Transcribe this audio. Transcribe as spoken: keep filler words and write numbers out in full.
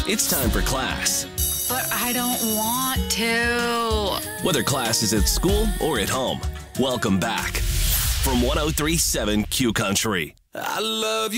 It's time for class. But I don't want to. Whether class is at school or at home, welcome back. From one oh three point seven Q Country. I love you.